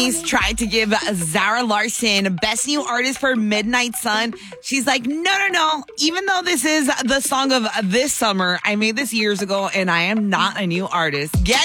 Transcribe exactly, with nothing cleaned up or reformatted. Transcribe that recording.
Grammys tried to give Zara Larsson Best New Artist for Midnight Sun. She's like, no, no, no. Even though this is the song of this summer, I made this years ago and I am not a new artist. Get